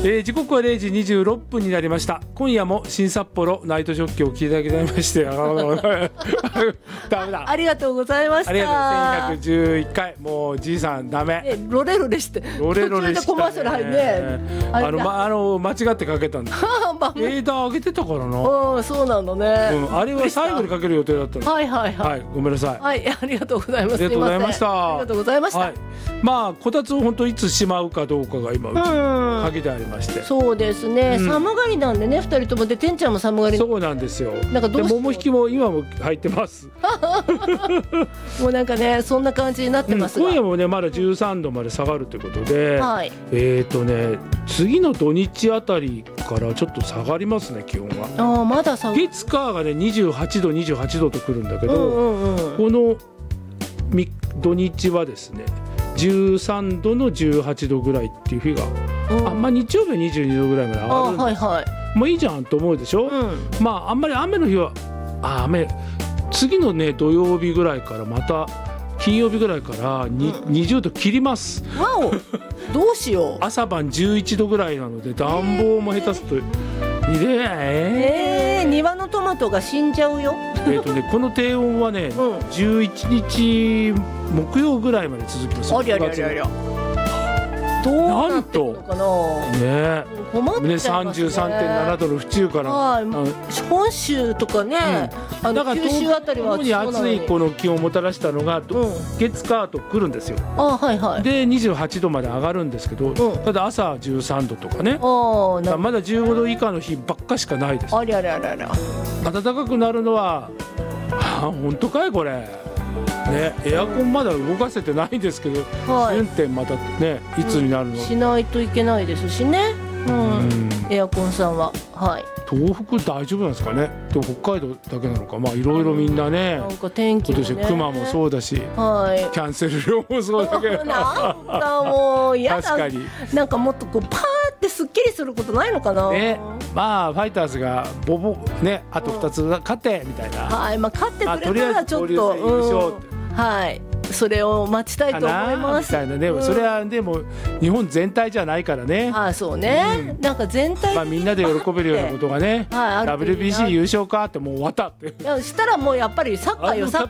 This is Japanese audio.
時刻は0時26分になりました。今夜も新札幌ナイトジョッキをお聞きいただきましてダメだ。 ありがとうございました。 ありがとう。1111回もうじいさんダメ。 ロレロレしてロレロレして、 途中でコマーシャル入ね。 間違ってかけたんだ。フェーダー上げてたからな。 うん、そうなんだね。 あれは最後にかける予定だったの。 はいはいはい。 ごめんなさい。 はい、ありがとうございます。 ありがとうございました。 ありがとうございました。 まあこたつを本当いつしまうかどうかが今鍵でありまして。 そうですね。寒がりなんでね、2人ともで、てんちゃんも寒がり。 そうなんですよ。 なんかどうして桃引きも今も入ってます。 もうなんかね、そんな感じになってますが。 今夜もねまだ13度まで下がるということで、 はい。 次の土日あたりからちょっと下がりますね、気温が。 まだ下がる。 月火がね28度28度とくるんだけど、この土日はですね13度の18度ぐらいっていう日が、日曜日は22度ぐらいまで上がるんです。 はいはい。 もういいじゃんと思うでしょ。あんまり雨の日は次のね土曜日ぐらいからまた金曜日ぐらいから20度切ります。 わお、どうしよう。 朝晩11度ぐらいなので暖房も下手すと庭のトマトが死んじゃうよ。 この低温はね、11日木曜ぐらいまで続きます。 ありゃりゃりゃりゃ。どうなってるのかな。 ね、 困っちゃいますね。 33.7 度の府中から、 本州とかね、 だから九州あたりはに暑いこの気温をもたらしたのが、月火と来るんですよ。 はいはい。で 28度まで上がるんですけど、ただ朝13度とかね、まだ15度以下の日ばっかしかないです。 ありゃりゃりゃりゃ。 暖かくなるのは本当かいこれ。ね、エアコンまだ動かせてないんですけど、運転またねいつになるの、 しないといけないですしね。エアコンさんは東北大丈夫なんですかね。でも北海道だけなのか、いろいろみんなね、 なんか天気もね、 今年熊もそうだし、キャンセル料もそうだけど、 なんかもう嫌だ。 確かになんかもっとこうパーってすっきりすることないのかな。 ね、ファイターズがあと2つ勝ってみたいな。 勝ってくれたらちょっとそれを待ちたいと思います。 みたいなね。それはでも日本全体じゃないからね。 そうね。なんか全体みんなで喜べるようなことがね、WBC 優勝かってもう終わったって。 したらもうやっぱりサッカーよ、サッカー。